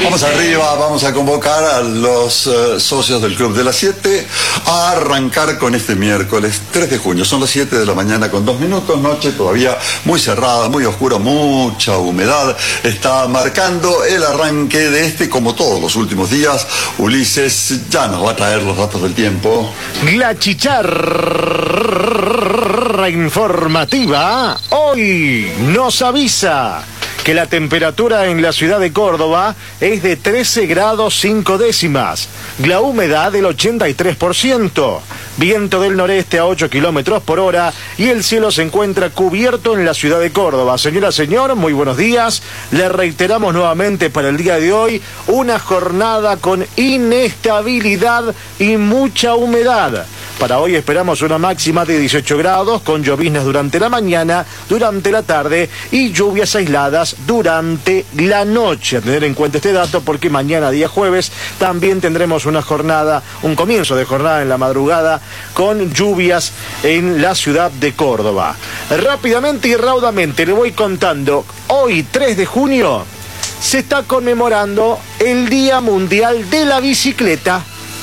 Vamos arriba, vamos a convocar a los socios del Club de las 7 a arrancar con este miércoles 3 de junio. Son las 7 de la mañana con 2 minutos, noche todavía muy cerrada, muy oscura, mucha humedad. Está marcando el arranque de este, como todos los últimos días. Ulises ya nos va a traer los datos del tiempo. La chicharra informativa hoy nos avisa que la temperatura en la ciudad de Córdoba es de 13 grados 5 décimas, la humedad del 83%, viento del noreste a 8 kilómetros por hora y el cielo se encuentra cubierto en la ciudad de Córdoba. Señora, señor, muy buenos días. Le reiteramos nuevamente para el día de hoy una jornada con inestabilidad y mucha humedad. Para hoy esperamos una máxima de 18 grados con lloviznas durante la mañana, durante la tarde y lluvias aisladas durante la noche. A tener en cuenta este dato porque mañana, día jueves, también tendremos una jornada, un comienzo de jornada en la madrugada con lluvias en la ciudad de Córdoba. Rápidamente y raudamente le voy contando. Hoy, 3 de junio, se está conmemorando el Día Mundial de la Bicicleta.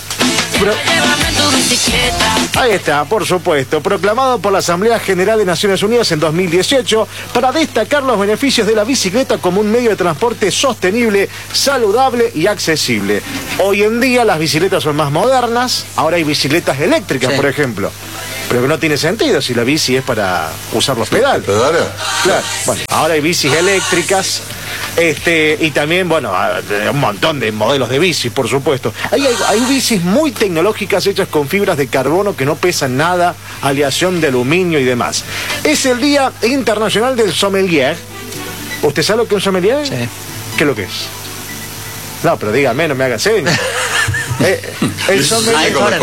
Ahí está, por supuesto, proclamado por la Asamblea General de Naciones Unidas en 2018 para destacar los beneficios de la bicicleta como un medio de transporte sostenible, saludable y accesible. Hoy en día las bicicletas son más modernas, ahora hay bicicletas eléctricas, por ejemplo. Pero que no tiene sentido si la bici es para usar los pedales. ¿Pedales? Claro. Bueno, ahora hay bicis eléctricas, y también, bueno, un montón de modelos de bicis, por supuesto. Hay bicis muy tecnológicas hechas con fibras de carbono que no pesan nada, aleación de aluminio y demás. Es el Día Internacional del Sommelier. ¿Usted sabe lo que es un sommelier? Sí. ¿Qué es lo que es? No, pero dígame, no me haga señas. El sommelier. A esta hora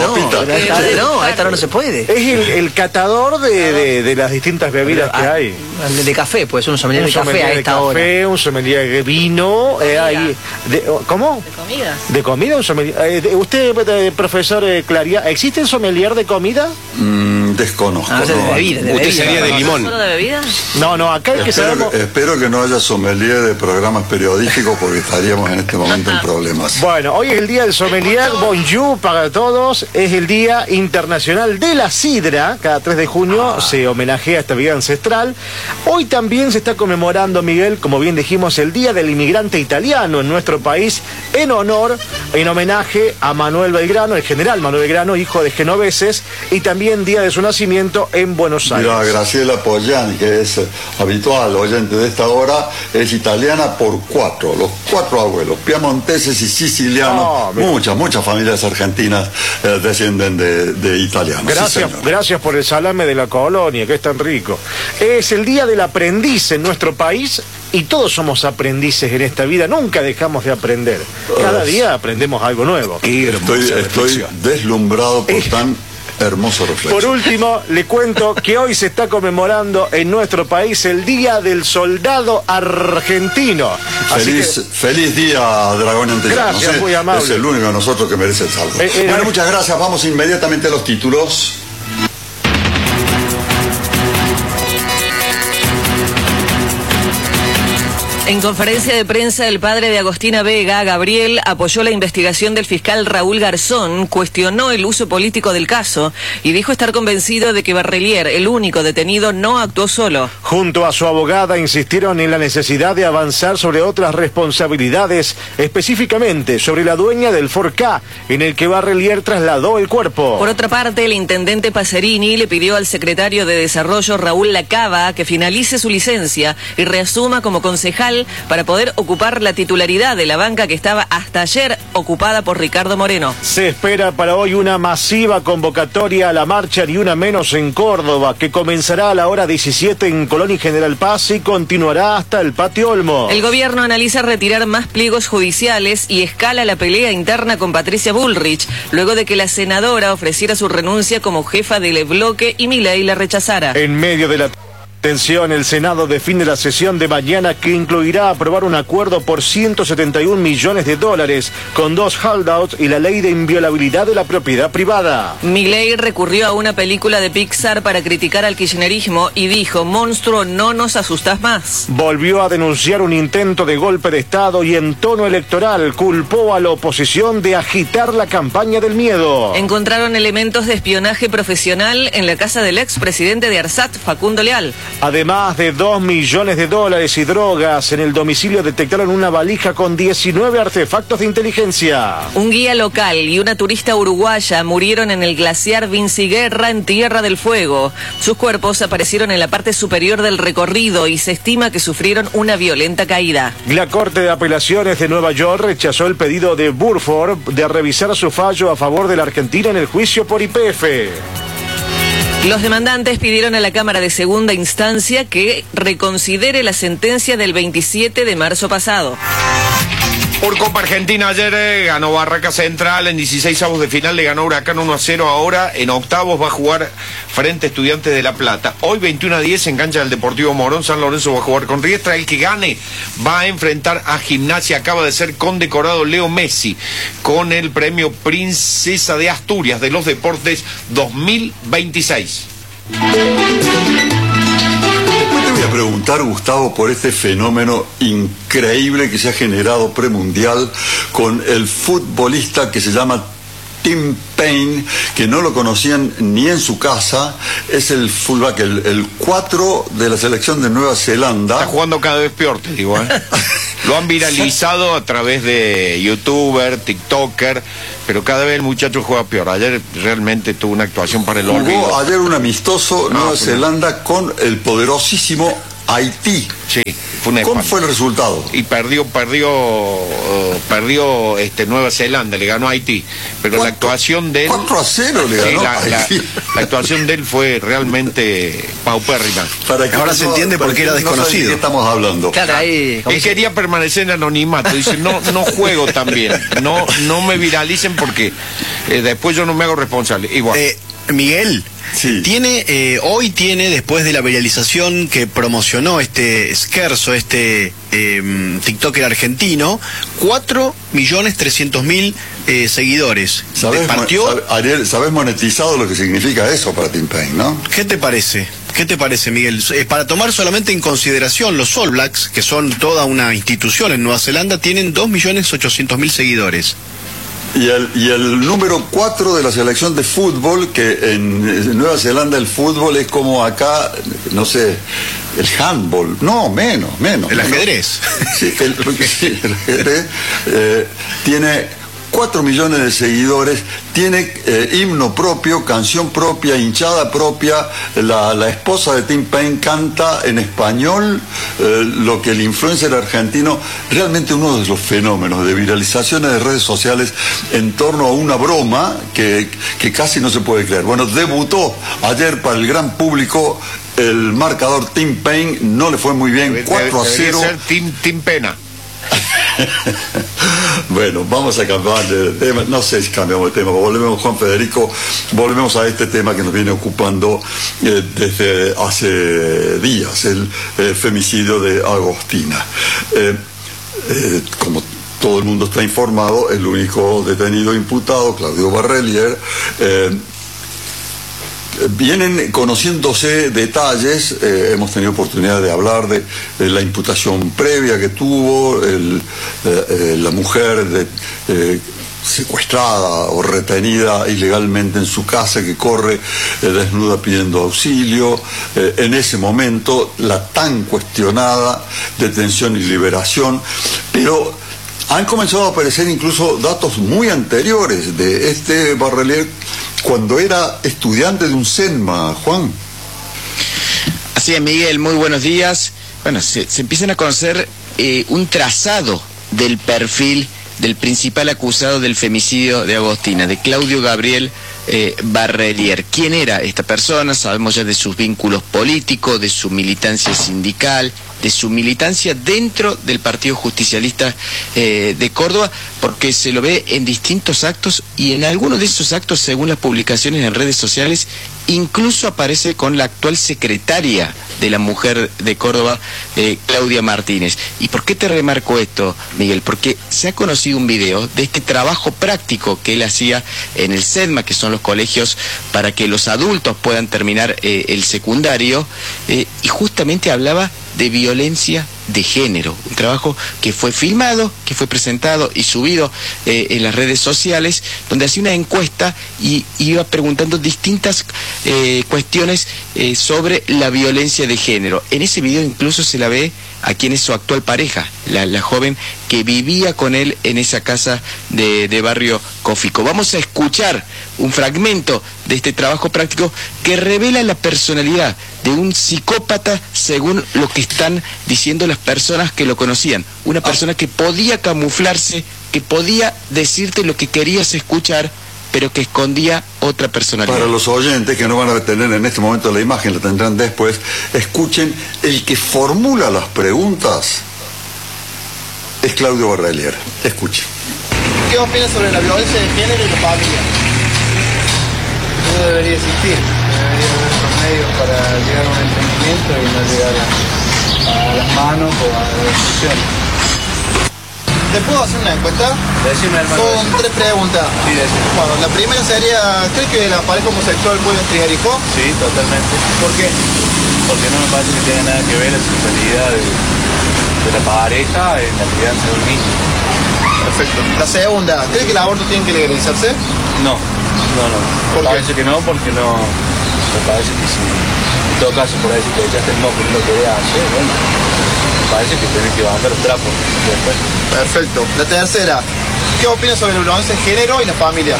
no se puede. Es el catador de las distintas bebidas que hay. De café, pues un sommelier de café a esta hora. Un sommelier de vino. ¿Cómo? De comidas. ¿De comida? Un sommelier. Usted, profesor Claría, ¿existe el sommelier de comida? Desconozco. De bebida. ¿Usted sería de limón? ¿Solo de bebidas? No, acá hay que saber. Espero que no haya sommelier de programas periodísticos porque estaríamos en este momento en problemas. Bueno, hoy es el día del sommelier. Bonjour para todos. Es el Día Internacional de la Sidra. Cada 3 de junio se homenajea esta vida ancestral. Hoy también se está conmemorando, Miguel, como bien dijimos, el Día del Inmigrante Italiano en nuestro país, en homenaje a Manuel Belgrano, el general Manuel Belgrano, hijo de genoveses, y también día de su nacimiento en Buenos Aires. Mira, Graciela Pollani, que es habitual oyente de esta hora, es italiana por 4, los 4 abuelos, piamonteses y sicilianos. Muchas familias argentinas descienden de italianos. Gracias por el salame de la colonia, que es tan rico. Es el Día del Aprendiz en nuestro país y todos somos aprendices en esta vida, nunca dejamos de aprender. Cada día aprendemos algo nuevo. Estoy deslumbrado por tan hermoso reflejo. Por último, le cuento que hoy se está conmemorando en nuestro país el Día del Soldado Argentino. Feliz día, Dragón Antillano. Gracias, muy amable. Es el único de nosotros que merece el salvo. Bueno, muchas gracias. Vamos inmediatamente a los títulos. En conferencia de prensa, el padre de Agostina Vega, Gabriel, apoyó la investigación del fiscal Raúl Garzón, cuestionó el uso político del caso y dijo estar convencido de que Barrelier, el único detenido, no actuó solo. Junto a su abogada insistieron en la necesidad de avanzar sobre otras responsabilidades, específicamente sobre la dueña del Ford Ka, en el que Barrelier trasladó el cuerpo. Por otra parte, el intendente Pacerini le pidió al secretario de Desarrollo, Raúl Lacaba, que finalice su licencia y reasuma como concejal para poder ocupar la titularidad de la banca que estaba hasta ayer ocupada por Ricardo Moreno. Se espera para hoy una masiva convocatoria a la marcha Ni Una Menos en Córdoba, que comenzará a la hora 17 en Colón y General Paz y continuará hasta el Patio Olmo. El gobierno analiza retirar más pliegos judiciales y escala la pelea interna con Patricia Bullrich, luego de que la senadora ofreciera su renuncia como jefa del bloque y Milei la rechazara. En medio de la Atención, el Senado define la sesión de mañana que incluirá aprobar un acuerdo por 171 millones de dólares con 2 holdouts y la ley de inviolabilidad de la propiedad privada. Milei recurrió a una película de Pixar para criticar al kirchnerismo y dijo: monstruo, no nos asustás más. Volvió a denunciar un intento de golpe de Estado y en tono electoral culpó a la oposición de agitar la campaña del miedo. Encontraron elementos de espionaje profesional en la casa del expresidente de ARSAT, Facundo Leal. Además de 2 millones de dólares y drogas, en el domicilio detectaron una valija con 19 artefactos de inteligencia. Un guía local y una turista uruguaya murieron en el glaciar Vinciguerra en Tierra del Fuego. Sus cuerpos aparecieron en la parte superior del recorrido y se estima que sufrieron una violenta caída. La Corte de Apelaciones de Nueva York rechazó el pedido de Burford de revisar su fallo a favor de la Argentina en el juicio por YPF. Los demandantes pidieron a la Cámara de Segunda Instancia que reconsidere la sentencia del 27 de marzo pasado. Por Copa Argentina ayer ganó Barraca Central, en 16avos de final le ganó Huracán 1-0, ahora en octavos va a jugar frente a Estudiantes de La Plata. Hoy 21-10 en cancha del Deportivo Morón, San Lorenzo va a jugar con Riestra, el que gane va a enfrentar a Gimnasia. Acaba de ser condecorado Leo Messi con el premio Princesa de Asturias de los Deportes 2026. Voy a preguntar, Gustavo, por este fenómeno increíble que se ha generado premundial con el futbolista que se llama Tim Payne, que no lo conocían ni en su casa. Es el fullback, el 4 de la selección de Nueva Zelanda. Está jugando cada vez peor, te digo, ¿eh? Lo han viralizado a través de youtuber, tiktoker, pero cada vez el muchacho juega peor. Ayer realmente tuvo una actuación para el olvido. Jugó ayer un amistoso Nueva Zelanda con el poderosísimo Haití. Sí, fue una ¿Cómo espalda. fue el resultado? Y perdió Nueva Zelanda, le ganó a Haití, pero la actuación de él 4-0 le ganó a Haití. la actuación de él fue realmente paupérrima. Para que ahora se entiende por qué era desconocido. No sé de qué estamos hablando. Claro, ahí... Él quería permanecer en anonimato, dice, no juego tan bien, no me viralicen porque después yo no me hago responsable. Igual. Miguel, sí. Hoy tiene, después de la viralización que promocionó este Scherzo, TikToker argentino, 4.300.000 seguidores. Ariel, ¿sabés monetizado lo que significa eso para Tim Payne, no? ¿Qué te parece? ¿Qué te parece, Miguel? Para tomar solamente en consideración, los All Blacks, que son toda una institución en Nueva Zelanda, tienen 2.800.000 seguidores. Y el número 4 de la selección de fútbol, que en Nueva Zelanda el fútbol es como acá, no sé, el handball, no, menos. El ajedrez. Sí, el ajedrez tiene 4 millones de seguidores, tiene himno propio, canción propia, hinchada propia. La esposa de Tim Payne canta en español lo que el influencer argentino, realmente uno de los fenómenos de viralizaciones de redes sociales en torno a una broma que casi no se puede creer. Bueno, debutó ayer para el gran público el marcador Tim Payne, no le fue muy bien, 4-0. Debería ser Tim Pena. Bueno, vamos a cambiar de tema, no sé si cambiamos de tema, volvemos, Juan Federico, volvemos a este tema que nos viene ocupando desde hace días, el femicidio de Agostina. Como todo el mundo está informado, el único detenido imputado, Claudio Barrelier, vienen conociéndose detalles, hemos tenido oportunidad de hablar de la imputación previa que tuvo, la mujer secuestrada o retenida ilegalmente en su casa, que corre desnuda pidiendo auxilio, en ese momento la tan cuestionada detención y liberación, pero han comenzado a aparecer incluso datos muy anteriores de este Barrelier cuando era estudiante de un CENMA, Juan. Así es, Miguel, muy buenos días. Bueno, se empiezan a conocer un trazado del perfil del principal acusado del femicidio de Agostina, de Claudio Gabriel Barrelier. ¿Quién era esta persona? Sabemos ya de sus vínculos políticos, de su militancia sindical, de su militancia dentro del Partido Justicialista de Córdoba, porque se lo ve en distintos actos, y en algunos de esos actos, según las publicaciones en redes sociales, incluso aparece con la actual secretaria de la mujer de Córdoba, Claudia Martínez. ¿Y por qué te remarco esto, Miguel? Porque se ha conocido un video de este trabajo práctico que él hacía en el SEDMA, que son los colegios para que los adultos puedan terminar el secundario, y justamente hablaba de violencia de género, un trabajo que fue filmado, que fue presentado y subido en las redes sociales, donde hacía una encuesta y iba preguntando distintas cuestiones sobre la violencia de género. En ese video incluso se la ve a quien es su actual pareja, la joven que vivía con él en esa casa de Barrio Cófico. Vamos a escuchar un fragmento de este trabajo práctico que revela la personalidad de un psicópata según lo que están diciendo las personas que lo conocían. Una persona que podía camuflarse, que podía decirte lo que querías escuchar, pero que escondía otra personalidad. Para los oyentes que no van a tener en este momento la imagen, la tendrán después, escuchen, el que formula las preguntas es Claudio Barrelier. Escuchen. ¿Qué opinas sobre la violencia de género y la familia? No debería existir. Debería haber otros medios para llegar a un entendimiento y no llegar a las manos o a la destrucción. ¿Te puedo hacer una encuesta? Decime, hermano. Son 3 preguntas. Sí, decime. Bueno, la primera sería, ¿crees que la pareja homosexual puede criar hijos? Sí, totalmente. ¿Por qué? Porque no me parece que tenga nada que ver la sexualidad de la pareja en la crianza de un niño. Perfecto. La segunda, ¿crees que el aborto tiene que legalizarse? No. ¿Por Me qué? parece que no, porque no. Me parece que si en todo caso por ahí si te echaste el moco y no lo querías hacer, bueno, me parece que tenés que bajar los trapos después. Perfecto. La tercera, ¿qué opinas sobre la violencia de género y la familia?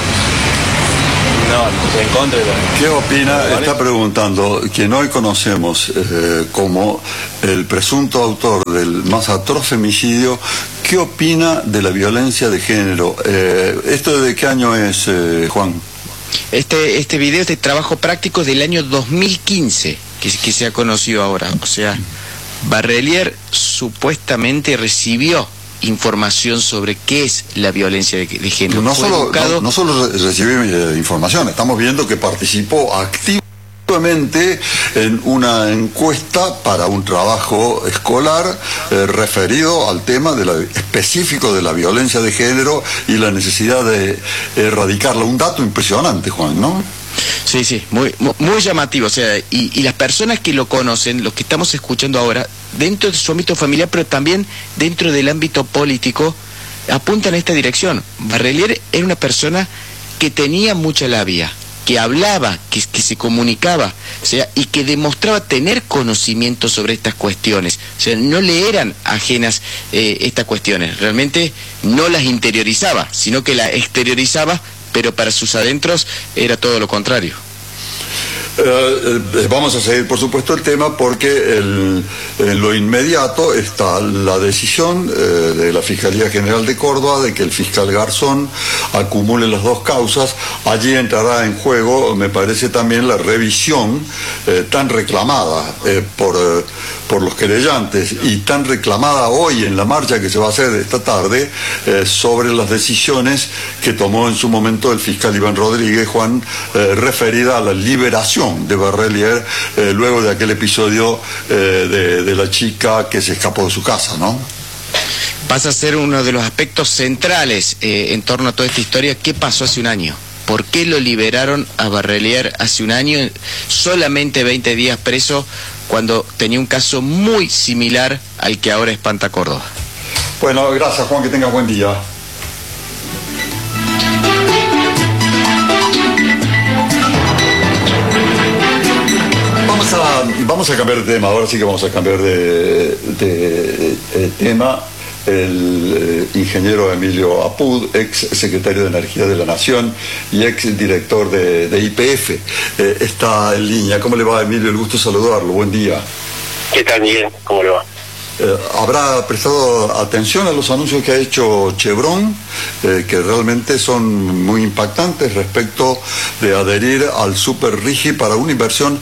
No, en contra de la... ¿Qué opina? Está preguntando quien hoy conocemos como el presunto autor del más atroz femicidio. ¿Qué opina de la violencia de género? ¿Esto de qué año es, Juan? Este video, este trabajo práctico del año 2015, que se ha conocido ahora. O sea, Barrelier supuestamente recibió información sobre qué es la violencia de género. No solo recibió información, estamos viendo que participó activamente en una encuesta para un trabajo escolar referido al tema específico de la violencia de género y la necesidad de erradicarla. Un dato impresionante, Juan, ¿no? Sí, muy llamativo. O sea, y las personas que lo conocen, los que estamos escuchando ahora, dentro de su ámbito familiar, pero también dentro del ámbito político, apuntan a esta dirección. Barrelier era una persona que tenía mucha labia, que hablaba, que se comunicaba, o sea, y que demostraba tener conocimiento sobre estas cuestiones. O sea, no le eran ajenas estas cuestiones. Realmente no las interiorizaba, sino que las exteriorizaba, pero para sus adentros era todo lo contrario. Vamos a seguir, por supuesto, el tema porque en lo inmediato está la decisión de la Fiscalía General de Córdoba de que el fiscal Garzón acumule las 2 causas. Allí entrará en juego, me parece, también la revisión tan reclamada por los querellantes y tan reclamada hoy en la marcha que se va a hacer esta tarde sobre las decisiones que tomó en su momento el fiscal Iván Rodríguez, Juan, referida a la liberación de Barrelier luego de aquel episodio de la chica que se escapó de su casa, ¿no? Pasa a ser uno de los aspectos centrales en torno a toda esta historia. ¿Qué pasó hace un año? ¿Por qué lo liberaron a Barrelier hace un año, solamente 20 días preso, cuando tenía un caso muy similar al que ahora espanta Córdoba? Bueno, gracias, Juan, que tengas buen día. Vamos a cambiar de tema, ahora sí que vamos a cambiar de tema. El ingeniero Emilio Apud, ex secretario de Energía de la Nación y ex director de YPF, está en línea. ¿Cómo le va, Emilio? El gusto de saludarlo. Buen día. ¿Qué tal, Miguel? ¿Cómo le va? ¿Habrá prestado atención a los anuncios que ha hecho Chevron, que realmente son muy impactantes respecto de adherir al Super Rigi para una inversión?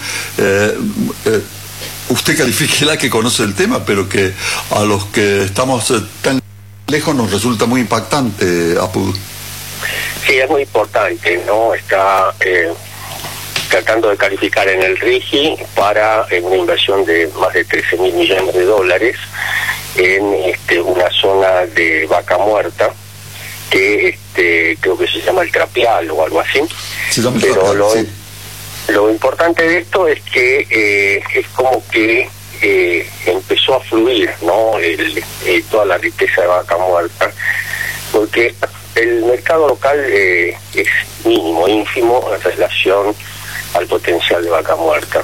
Usted califíquela, que conoce el tema, pero que a los que estamos tan lejos nos resulta muy impactante, Apud. Sí, es muy importante, ¿no? Está tratando de calificar en el RIGI para una inversión de más de 13.000 millones de dólares en una zona de Vaca Muerta, que creo que se llama el Trapial o algo así. Pero lo importante de esto es que es como que empezó a fluir, ¿no? Toda la riqueza de Vaca Muerta, porque el mercado local es mínimo, ínfimo en relación al potencial de Vaca Muerta.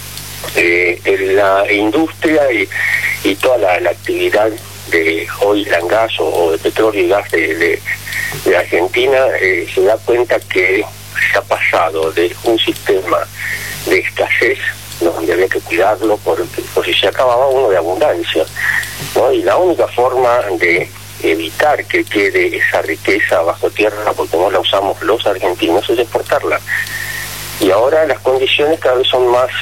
La industria y toda la actividad de oil and gas o de petróleo y gas de Argentina se da cuenta que se ha pasado de un sistema de escasez, donde había que cuidarlo por si se acababa uno, de abundancia, ¿no? Y la única forma de evitar que quede esa riqueza bajo tierra, porque no la usamos los argentinos, es exportarla. Y ahora las condiciones cada vez son más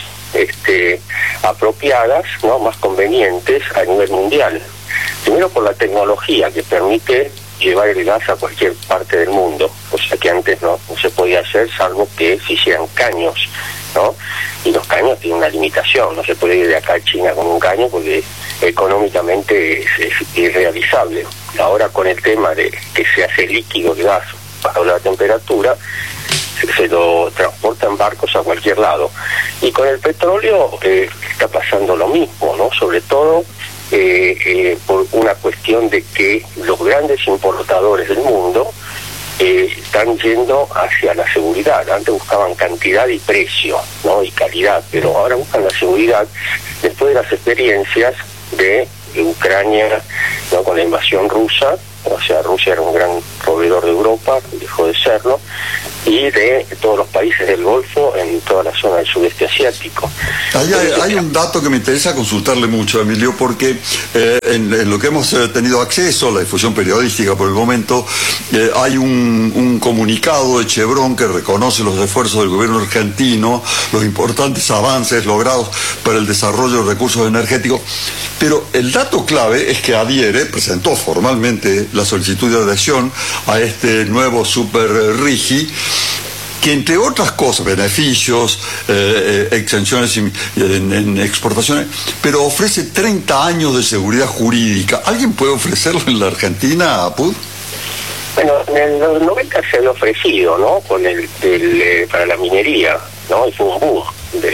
apropiadas, ¿no? Más convenientes a nivel mundial. Primero por la tecnología que permite llevar el gas a cualquier parte del mundo, o sea que antes no se podía hacer, salvo que se hicieran caños, ¿no? Y los caños tienen una limitación, no se puede ir de acá a China con un caño porque económicamente es irrealizable. Ahora con el tema de que se hace líquido el gas bajo la temperatura, se lo transporta en barcos a cualquier lado. Y con el petróleo está pasando lo mismo, ¿no? Sobre todo por una cuestión de que los grandes importadores del mundo están yendo hacia la seguridad. Antes buscaban cantidad y precio, ¿no? Y calidad, pero ahora buscan la seguridad después de las experiencias de Ucrania, ¿no? Con la invasión rusa. O sea, Rusia era un gran proveedor de Europa, dejó de serlo, y de todos los países del Golfo en toda la zona del sudeste asiático. Hay un dato que me interesa consultarle mucho, Emilio, porque en lo que hemos tenido acceso, la difusión periodística por el momento, hay un comunicado de Chevron que reconoce los esfuerzos del gobierno argentino, los importantes avances logrados para el desarrollo de recursos energéticos, pero el dato clave es que adhiere, presentó formalmente la solicitud de adhesión a este nuevo Super RIGI, que entre otras cosas, beneficios, exenciones en exportaciones, pero ofrece 30 años de seguridad jurídica. ¿Alguien puede ofrecerlo en la Argentina, Apud? Bueno, en los 90 se había ofrecido, ¿no? Con para la minería, ¿no? Y fue un boom.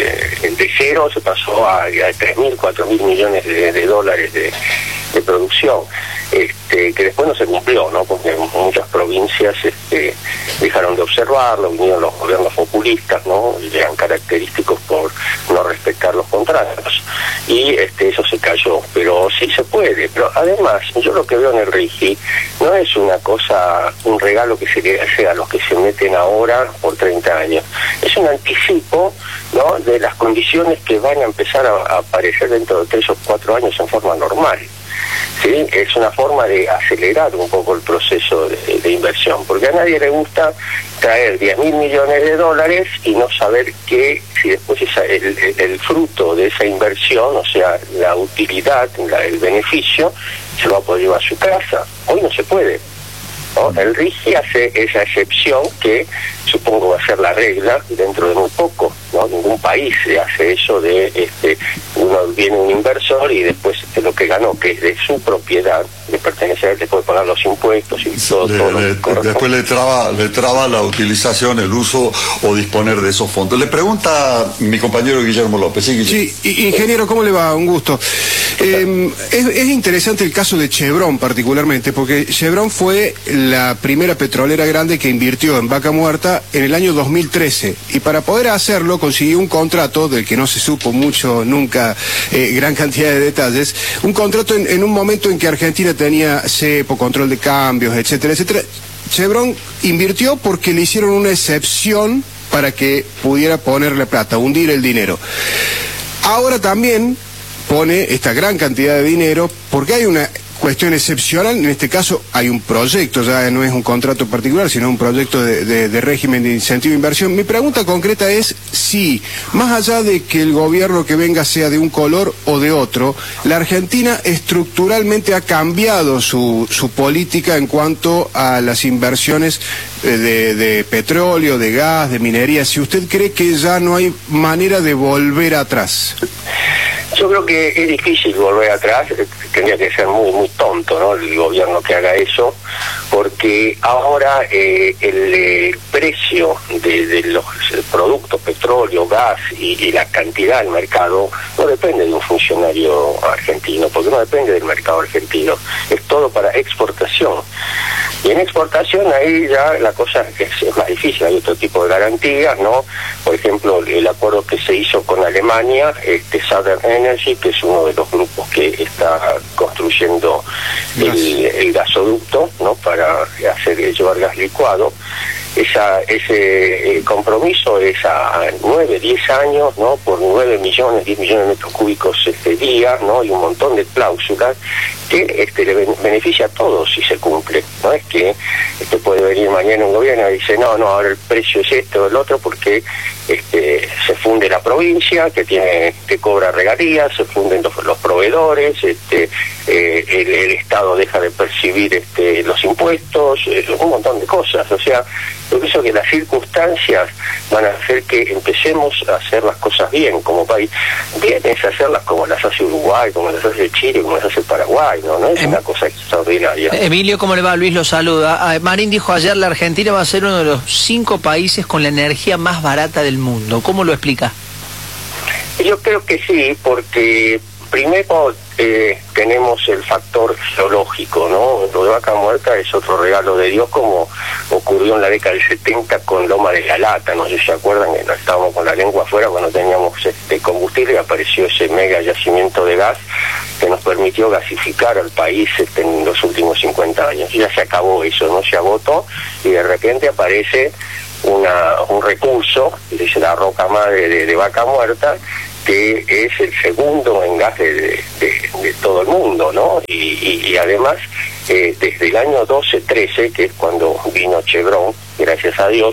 De cero se pasó a 3.000, 4.000 millones de dólares de producción, que después no se cumplió, ¿no? Porque muchas provincias dejaron de observarlo, vinieron los gobiernos populistas, ¿no? Y eran característicos por no respetar los contratos, y eso se cayó, pero sí se puede. Pero además, yo lo que veo en el RIGI no es una cosa, un regalo que se le hace a los que se meten ahora por 30 años, es un anticipo, ¿no? De las condiciones que van a empezar a aparecer dentro de 3 o 4 años en forma normal. ¿Sí? Es una forma de acelerar un poco el proceso de inversión, porque a nadie le gusta traer 10.000 millones de dólares y no saber que si después el fruto de esa inversión, o sea, la utilidad, el beneficio, se lo va a poder llevar a su casa. Hoy no se puede, ¿no? El RIGI hace esa excepción que supongo va a ser la regla dentro de muy poco, ¿no? Ningún país se hace eso de viene un inversor y después de lo que ganó, que es de su propiedad, le pertenece a él, le puede pagar los impuestos y todo después le traba la utilización, el uso o disponer de esos fondos. Le pregunta mi compañero Guillermo López. Sí, ingeniero, ¿cómo le va? Un gusto. Es interesante el caso de Chevron particularmente, porque Chevron fue la primera petrolera grande que invirtió en Vaca Muerta en el año 2013, y para poder hacerlo consiguió un contrato del que no se supo mucho nunca, gran cantidad de detalles, un contrato en un momento en que Argentina tenía cepo, control de cambios, etcétera, etcétera. Chevron invirtió porque le hicieron una excepción para que pudiera ponerle plata, hundir el dinero. Ahora también pone esta gran cantidad de dinero porque hay una cuestión excepcional. En este caso hay un proyecto, ya no es un contrato particular, sino un proyecto de régimen de incentivo de inversión. Mi pregunta concreta es si, más allá de que el gobierno que venga sea de un color o de otro, la Argentina estructuralmente ha cambiado su política en cuanto a las inversiones de petróleo, de gas, de minería. Si usted cree que ya no hay manera de volver atrás. Yo creo que es difícil volver atrás, tendría que ser muy tonto, ¿no?, el gobierno que haga eso, porque ahora el precio de los productos, petróleo, gas y la cantidad del mercado no depende de un funcionario argentino, porque no depende del mercado argentino, es todo para exportación. Y en exportación ahí ya la cosa es más difícil, hay otro tipo de garantías, ¿no? Por ejemplo, el acuerdo que se hizo con Alemania, Southern Energy, que es uno de los grupos que está construyendo el gasoducto, ¿no?, para llevar gas licuado. Ese compromiso es a 9, 10 años, ¿no?, por 9 millones, 10 millones de metros cúbicos día, ¿no?, y un montón de cláusulas que le beneficia a todos si se cumple. No es que puede venir mañana un gobierno y dice no, ahora el precio es este o el otro, porque se funde la provincia que cobra regalías, se funden los proveedores, el Estado deja de percibir los impuestos, un montón de cosas. O sea, yo pienso que las circunstancias van a hacer que empecemos a hacer las cosas bien como país. Bien es hacerlas como las hace Uruguay, como las hace Chile, como las hace Paraguay, no es una cosa extraordinaria. Emilio, ¿cómo le va? Luis lo saluda. Marín dijo ayer, la Argentina va a ser uno de los 5 países con la energía más barata del mundo. ¿Cómo lo explica? Yo creo que sí, porque primero tenemos el factor geológico, ¿no? Lo de Vaca Muerta es otro regalo de Dios, como ocurrió en la década del 70 con Loma de la Lata. No sé si se acuerdan que estábamos con la lengua afuera cuando teníamos combustible, y apareció ese mega yacimiento de gas que nos permitió gasificar al país en los últimos 50 años. Ya se acabó eso, no se agotó, y de repente aparece un recurso, dice la roca madre de Vaca Muerta, que es el segundo en gas de todo el mundo, ¿no? Y además, desde el año 12-13, que es cuando vino Chevron, gracias a Dios,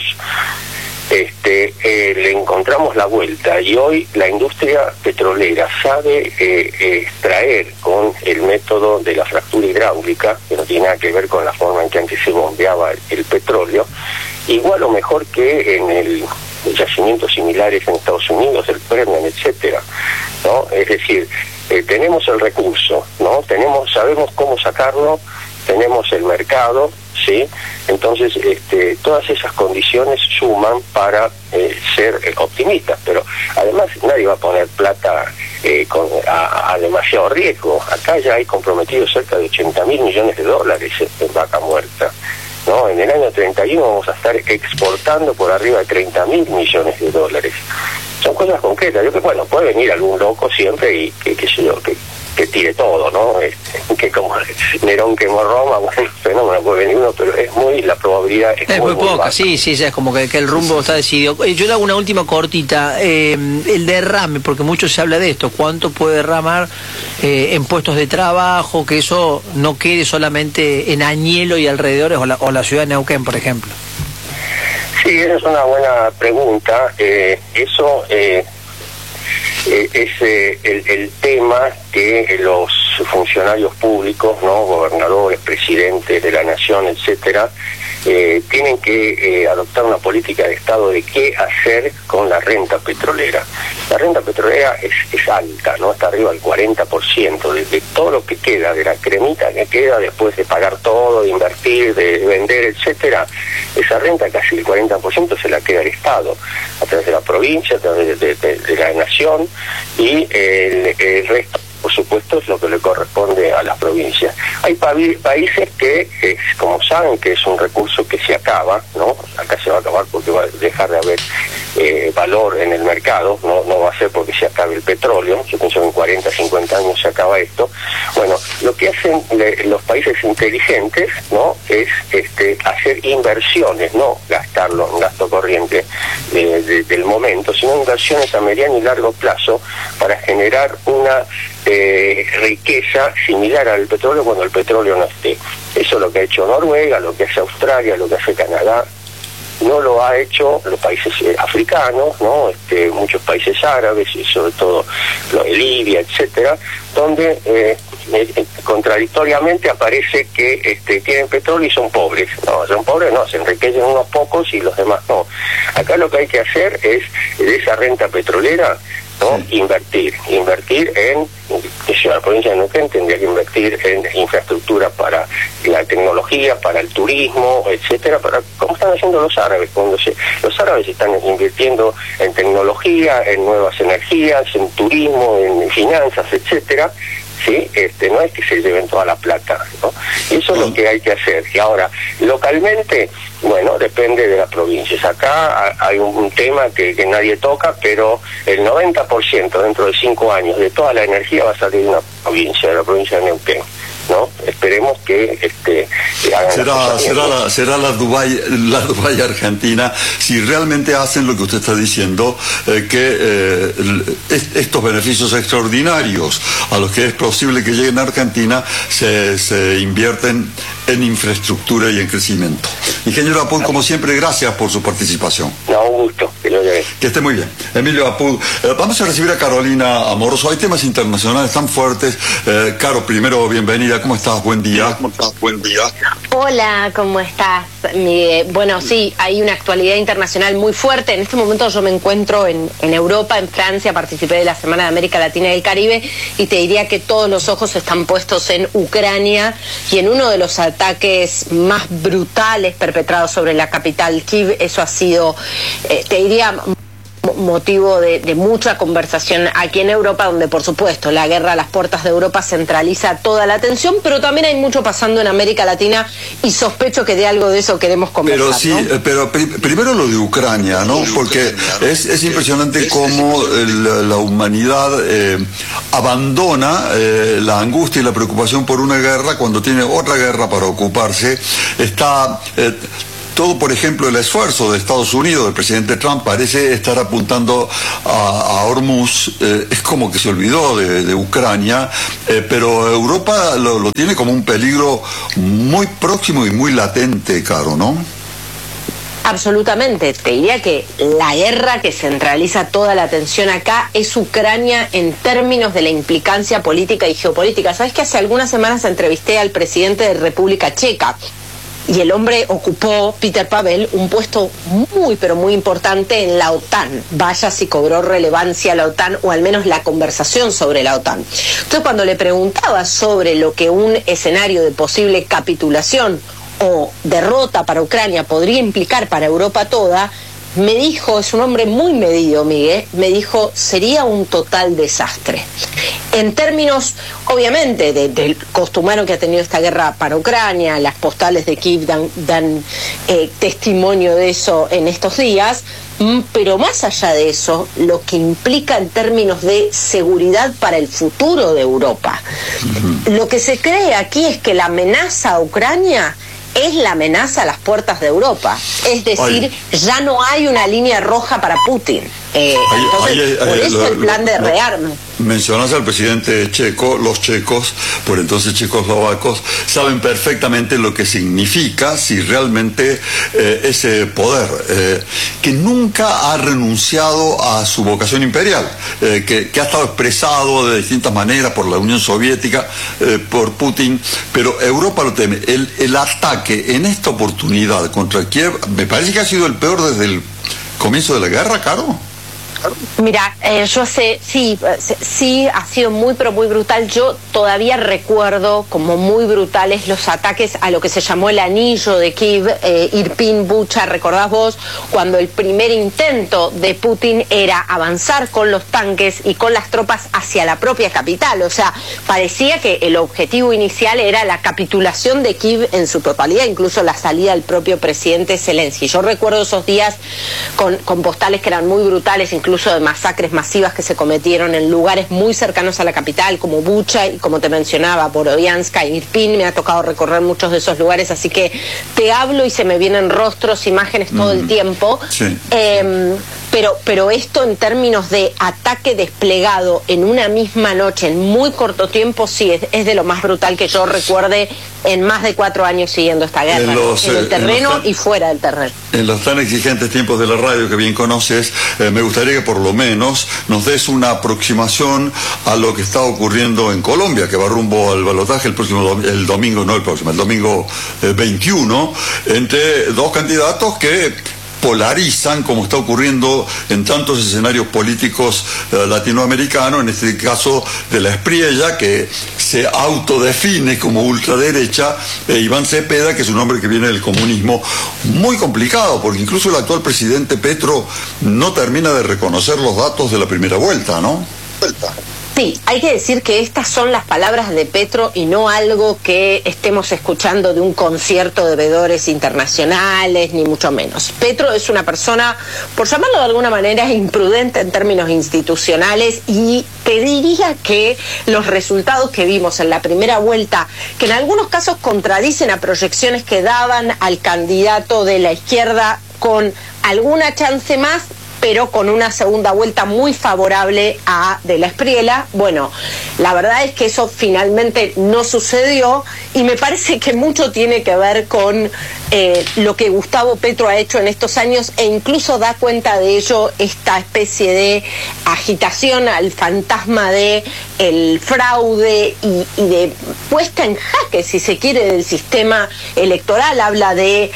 le encontramos la vuelta, y hoy la industria petrolera sabe extraer con el método de la fractura hidráulica, que no tiene nada que ver con la forma en que antes se bombeaba el petróleo, igual o mejor que en yacimientos similares en Estados Unidos, el Permian, etcétera, ¿no? Es decir, tenemos el recurso, ¿no? Sabemos cómo sacarlo, tenemos el mercado, ¿sí? Entonces, todas esas condiciones suman para ser optimistas, pero además nadie va a poner plata a demasiado riesgo. Acá ya hay comprometidos cerca de $80.000 millones en Vaca Muerta, ¿no? En el año 31 vamos a estar exportando por arriba de $30.000 millones. Son cosas concretas. Yo creo que, bueno, puede venir algún loco siempre y que tire todo, ¿no? Que como Nerón quemó Roma, bueno, fenómeno, puede venir uno, pero la probabilidad es muy poca. baja. Sí, ya es como que el rumbo está decidido. Yo le hago una última cortita. El derrame, porque mucho se habla de esto, ¿cuánto puede derramar en puestos de trabajo, que eso no quede solamente en Añelo y alrededores, o la ciudad de Neuquén, por ejemplo? Sí, esa es una buena pregunta. Eso es el tema que los funcionarios públicos, ¿no?, gobernadores, presidentes de la nación, etcétera, tienen que adoptar una política de Estado de qué hacer con la renta petrolera. La renta petrolera es alta, ¿no? Está arriba del 40%, de todo lo que queda, de la cremita que queda después de pagar todo, de invertir, de vender, etcétera. Esa renta, casi el 40%, se la queda el Estado, a través de la provincia, a través de la nación, y el resto, por supuesto, es lo que le corresponde a las provincias. Hay países que, como saben que es un recurso que se acaba, ¿no? Acá se va a acabar porque va a dejar de haber valor en el mercado, no va a ser porque se acabe el petróleo. Yo pienso que en 40, 50 años se acaba esto. Bueno, lo que hacen los países inteligentes, ¿no?, es hacer inversiones, no gastarlo en gasto corriente del momento, sino inversiones a mediano y largo plazo para generar una riqueza similar al petróleo cuando el petróleo no esté. Eso es lo que ha hecho Noruega, lo que hace Australia, lo que hace Canadá. No lo ha hecho los países africanos, ¿no? Muchos países árabes y sobre todo Libia, etcétera, donde contradictoriamente aparece que tienen petróleo y son pobres. No, son pobres, no, se enriquecen unos pocos y los demás no. Acá lo que hay que hacer es, de esa renta petrolera, ¿no? Invertir en, la provincia de Neuquén tendría que invertir en infraestructura para la tecnología, para el turismo, etcétera, como están haciendo los árabes. Los árabes están invirtiendo en tecnología, en nuevas energías, en turismo, en finanzas, etcétera. Sí, no es que se lleven toda la plata, ¿no? Eso es lo que hay que hacer. Y ahora, localmente, bueno, depende de las provincias. Acá hay un tema que nadie toca, pero el 90% dentro de 5 años de toda la energía va a salir de una provincia, de la provincia de Neuquén, ¿no? Esperemos que será la Dubái argentina, si realmente hacen lo que usted está diciendo, que estos beneficios extraordinarios a los que es posible que lleguen a Argentina se invierten en infraestructura y en crecimiento. Ingeniero Apud, como siempre, gracias por su participación. No, un gusto, que esté muy bien. Emilio Apud, vamos a recibir a Carolina Amoroso. Hay temas internacionales tan fuertes. Caro, primero, bienvenida. ¿Cómo estás? Buen día. Hola, ¿cómo estás, Miguel? Bueno, sí, hay una actualidad internacional muy fuerte. En este momento yo me encuentro en Europa, en Francia, participé de la Semana de América Latina y el Caribe, y te diría que todos los ojos están puestos en Ucrania y en uno de los ataques más brutales perpetrados sobre la capital, Kiev. Eso ha sido, te diría, motivo de mucha conversación aquí en Europa, donde por supuesto la guerra a las puertas de Europa centraliza toda la atención, pero también hay mucho pasando en América Latina y sospecho que de algo de eso queremos conversar. Pero sí, ¿no? Pero primero lo de Ucrania, ¿no? Porque es impresionante cómo la humanidad abandona la angustia y la preocupación por una guerra cuando tiene otra guerra para ocuparse. Todo, por ejemplo, el esfuerzo de Estados Unidos, del presidente Trump, parece estar apuntando a Hormuz. Es como que se olvidó de Ucrania, pero Europa lo tiene como un peligro muy próximo y muy latente, Caro, ¿no? Absolutamente. Te diría que la guerra que centraliza toda la atención acá es Ucrania en términos de la implicancia política y geopolítica. ¿Sabes que hace algunas semanas entrevisté al presidente de República Checa? Y el hombre ocupó, Peter Pavel, un puesto muy, pero muy importante en la OTAN. Vaya si cobró relevancia la OTAN, o al menos la conversación sobre la OTAN. Entonces, cuando le preguntaba sobre lo que un escenario de posible capitulación o derrota para Ucrania podría implicar para Europa toda, me dijo, es un hombre muy medido, Miguel, me dijo, sería un total desastre. En términos, obviamente, del costumero que ha tenido esta guerra para Ucrania, las postales de Kiev dan testimonio de eso en estos días, pero más allá de eso, lo que implica en términos de seguridad para el futuro de Europa. Lo que se cree aquí es que la amenaza a Ucrania es la amenaza a las puertas de Europa. Es decir, ya no hay una línea roja para Putin. Entonces, por eso el plan de rearme. Mencionas al presidente checo. Los checos, por entonces checoslovacos, saben perfectamente lo que significa si realmente ese poder, que nunca ha renunciado a su vocación imperial, que ha estado expresado de distintas maneras por la Unión Soviética, por Putin, pero Europa lo teme. El ataque en esta oportunidad contra Kiev me parece que ha sido el peor desde el comienzo de la guerra, Caro. Mira, yo sé, sí, ha sido muy, pero muy brutal. Yo todavía recuerdo como muy brutales los ataques a lo que se llamó el anillo de Kiev, Irpin, Bucha. ¿Recordás vos cuando el primer intento de Putin era avanzar con los tanques y con las tropas hacia la propia capital? O sea, parecía que el objetivo inicial era la capitulación de Kiev en su totalidad, incluso la salida del propio presidente Zelensky. Yo recuerdo esos días con postales que eran muy brutales, incluso de masacres masivas que se cometieron en lugares muy cercanos a la capital, como Bucha y, como te mencionaba, Borodianska y Irpin. Me ha tocado recorrer muchos de esos lugares, así que te hablo y se me vienen rostros, imágenes todo el tiempo. Sí. Pero esto en términos de ataque desplegado en una misma noche, en muy corto tiempo, sí, es de lo más brutal que yo recuerde en más de 4 años siguiendo esta guerra, en el terreno y fuera del terreno. En los tan exigentes tiempos de la radio que bien conoces, me gustaría que por lo menos nos des una aproximación a lo que está ocurriendo en Colombia, que va rumbo al balotaje el domingo 21, entre dos candidatos que polarizan, como está ocurriendo en tantos escenarios políticos latinoamericanos, en este caso de la Espriella, que se autodefine como ultraderecha, Iván Cepeda, que es un hombre que viene del comunismo. Muy complicado, porque incluso el actual presidente Petro no termina de reconocer los datos de la primera vuelta, ¿no? Sí, hay que decir que estas son las palabras de Petro y no algo que estemos escuchando de un concierto de veedores internacionales, ni mucho menos. Petro es una persona, por llamarlo de alguna manera, imprudente en términos institucionales, y te diría que los resultados que vimos en la primera vuelta, que en algunos casos contradicen a proyecciones que daban al candidato de la izquierda con alguna chance más, pero con una segunda vuelta muy favorable a De la Espriella. Bueno, la verdad es que eso finalmente no sucedió, y me parece que mucho tiene que ver con lo que Gustavo Petro ha hecho en estos años, e incluso da cuenta de ello esta especie de agitación al fantasma de el fraude y de puesta en jaque, si se quiere, del sistema electoral. Habla de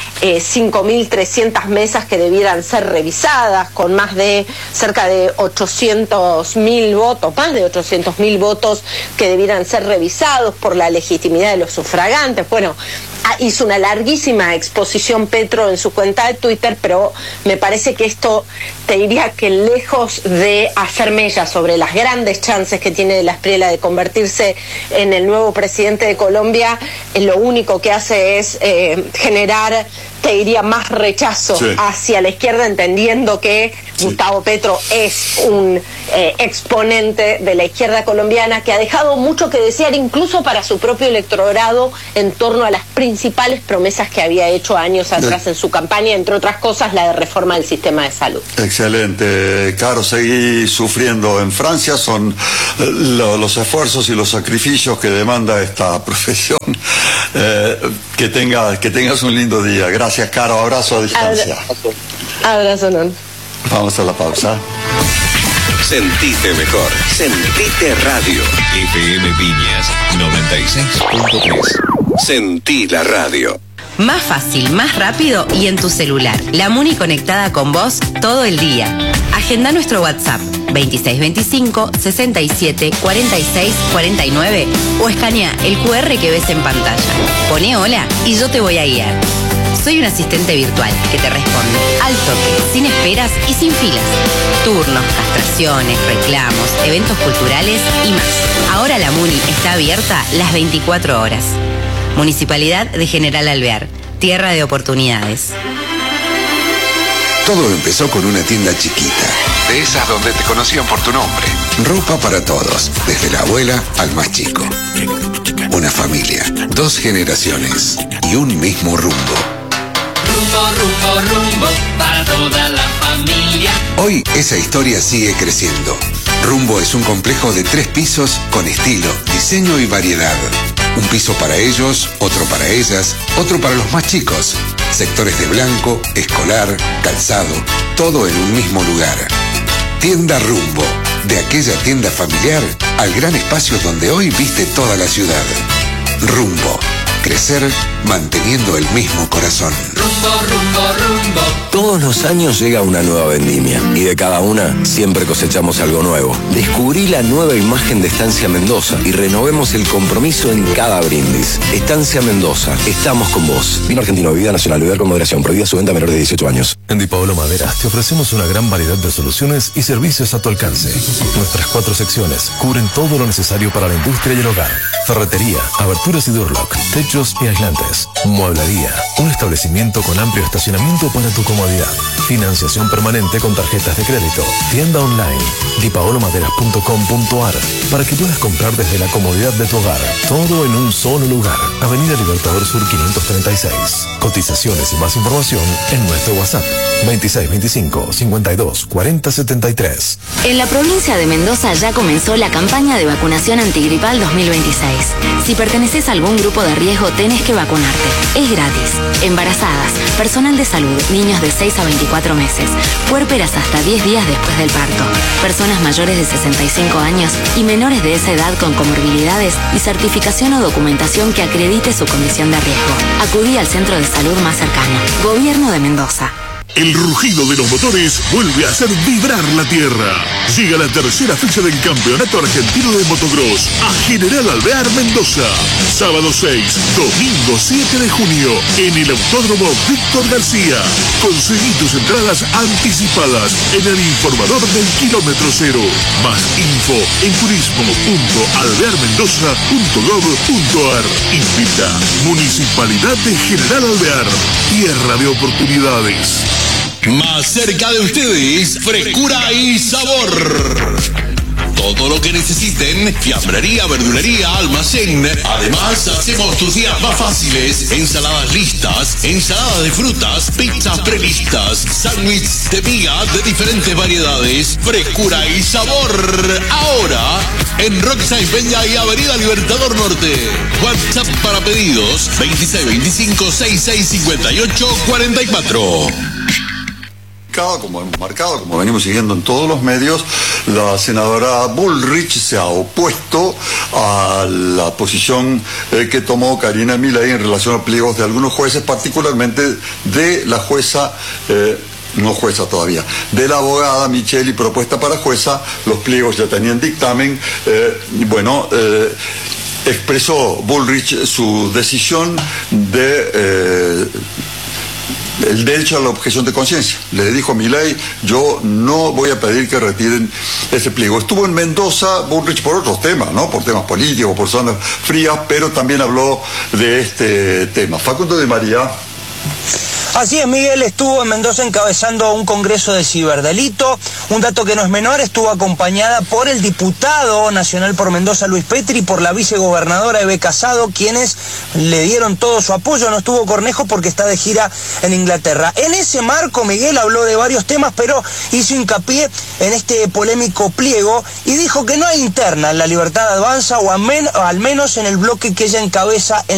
5.300 mesas que debieran ser revisadas, con más de cerca de 800.000 votos, más de 800.000 votos que debieran ser revisados por la legitimidad de los sufragantes. Bueno, hizo una larguísima exposición Petro en su cuenta de Twitter, pero me parece que esto, te diría que lejos de hacer mella sobre las grandes chances que tiene De la Espriella de convertirse en el nuevo presidente de Colombia, lo único que hace es generar, te diría, más rechazo hacia la izquierda, entendiendo que Gustavo Petro es un exponente de la izquierda colombiana que ha dejado mucho que desear, incluso para su propio electorado, en torno a las principales promesas que había hecho años atrás en su campaña, entre otras cosas la de reforma del sistema de salud. Excelente, Caro, seguí sufriendo en Francia, son los esfuerzos y los sacrificios que demanda esta profesión. Que tengas un lindo día. Gracias, Caro, abrazo a distancia. Abrazo, non. Vamos a la pausa. Sentite mejor. Sentite radio. FM Viñas 96.3. Sentí la radio. Más fácil, más rápido y en tu celular. La Muni conectada con vos todo el día. Agenda nuestro WhatsApp 2625 67 46 49 o escanea el QR que ves en pantalla. Poné hola y yo te voy a guiar. Soy un asistente virtual que te responde al toque, sin esperas y sin filas. Turnos, castraciones, reclamos, eventos culturales y más. Ahora la Muni está abierta las 24 horas. Municipalidad de General Alvear, tierra de oportunidades. Todo empezó con una tienda chiquita, de esas donde te conocían por tu nombre. Ropa para todos, desde la abuela al más chico. Una familia, 2 generaciones y un mismo rumbo. Rumbo, rumbo, rumbo, para toda la familia. Hoy esa historia sigue creciendo. Rumbo es un complejo de 3 pisos con estilo, diseño y variedad. Un piso para ellos, otro para ellas, otro para los más chicos. Sectores de blanco, escolar, calzado, todo en un mismo lugar. Tienda Rumbo, de aquella tienda familiar al gran espacio donde hoy viste toda la ciudad. Rumbo, crecer manteniendo el mismo corazón. Rumbo, rumbo, rumbo. Todos los años llega una nueva vendimia y de cada una siempre cosechamos algo nuevo. Descubrí la nueva imagen de Estancia Mendoza y renovemos el compromiso en cada brindis. Estancia Mendoza, estamos con vos. Vino argentino, bebida nacional, beber con moderación, prohibida su venta a menores de 18 años. En Di Paolo Madera te ofrecemos una gran variedad de soluciones y servicios a tu alcance. Nuestras 4 secciones cubren todo lo necesario para la industria y el hogar. Ferretería, aberturas y Durlock, techos y aislantes. Muebles, Mueblería, un establecimiento con amplio estacionamiento para tu comodidad. Financiación permanente con tarjetas de crédito. Tienda online, dipaolomaderas.com.ar, para que puedas comprar desde la comodidad de tu hogar. Todo en un solo lugar. Avenida Libertador Sur 536. Cotizaciones y más información en nuestro WhatsApp 2625 52 40 73. En la provincia de Mendoza ya comenzó la campaña de vacunación antigripal 2026. Si perteneces a algún grupo de riesgo, tenés que vacunarte. Es gratis. Embarazadas, personal de salud, niños de 6 a 24 meses, puérperas hasta 10 días después del parto, personas mayores de 65 años y menores de esa edad con comorbilidades y certificación o documentación que acredite su condición de riesgo. Acudí al centro de salud más cercano. Gobierno de Mendoza. El rugido de los motores vuelve a hacer vibrar la tierra. Llega la tercera fecha del Campeonato Argentino de Motocross a General Alvear, Mendoza. Sábado 6, domingo 7 de junio, en el Autódromo Víctor García. Conseguí tus entradas anticipadas en el informador del kilómetro cero. Más info en turismo.alvearmendoza.gov.ar. Invita Municipalidad de General Alvear. Tierra de oportunidades. Más cerca de ustedes, frescura y sabor. Todo lo que necesiten, fiambrería, verdulería, almacén. Además, hacemos tus días más fáciles. Ensaladas listas, ensaladas de frutas, pizzas prelistas, sándwiches de miga de diferentes variedades. Frescura y sabor. Ahora, en Rockside Peña y Avenida Libertador Norte. WhatsApp para pedidos, 2625 6658 44. Como hemos marcado, como venimos siguiendo en todos los medios, la senadora Bullrich se ha opuesto a la posición que tomó Karina Milei en relación a pliegos de algunos jueces, particularmente de la jueza, no jueza todavía, de la abogada Micheli, propuesta para jueza. Los pliegos ya tenían dictamen, expresó Bullrich su decisión de el derecho a la objeción de conciencia. Le dijo a Milei: yo no voy a pedir que retiren ese pliego. Estuvo en Mendoza Bullrich por otros temas, ¿no? Por temas políticos, por zonas frías, pero también habló de este tema. Facundo de María. Así es, Miguel, estuvo en Mendoza encabezando un congreso de ciberdelito. Un dato que no es menor, estuvo acompañada por el diputado nacional por Mendoza, Luis Petri, y por la vicegobernadora Eve Casado, quienes le dieron todo su apoyo. No estuvo Cornejo porque está de gira en Inglaterra. En ese marco, Miguel habló de varios temas, pero hizo hincapié en este polémico pliego y dijo que no hay interna en La Libertad Avanza, o al menos en el bloque que ella encabeza en